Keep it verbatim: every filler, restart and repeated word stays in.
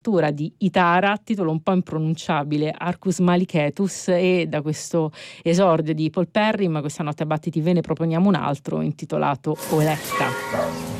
di Itara, titolo un po' impronunciabile, Arcus Malicetus, e da questo esordio di Paul Perry, ma questa notte a battiti ve ne proponiamo un altro intitolato Olecta.